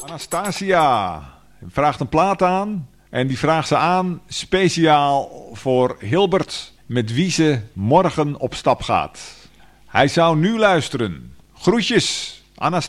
Anastasia vraagt een plaat aan. En die vraagt ze aan speciaal voor Hilbert, met wie ze morgen op stap gaat. Hij zou nu luisteren. Groetjes, Anastasia.